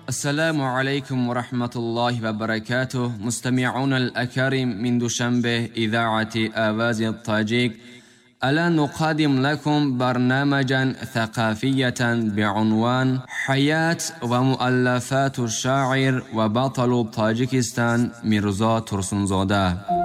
السلام عليكم ورحمة الله وبركاته. مستمعون الأكارم من دوشنبه إذاعة آواز الطاجيك، الآن نقدم لكم برنامجا ثقافية بعنوان حياة ومؤلفات الشاعر وبطل طاجيكستان ميرزا ترسنزاده.